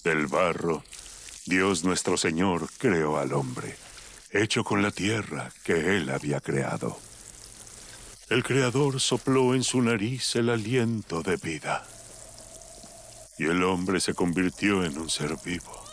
Del barro, Dios nuestro Señor creó al hombre, hecho con la tierra que Él había creado. El Creador sopló en su nariz el aliento de vida, y el hombre se convirtió en un ser vivo.